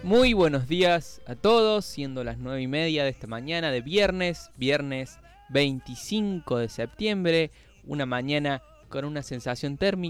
Muy buenos días a todos, siendo las 9:30 de esta mañana de viernes 25 de septiembre, una mañana con una sensación térmica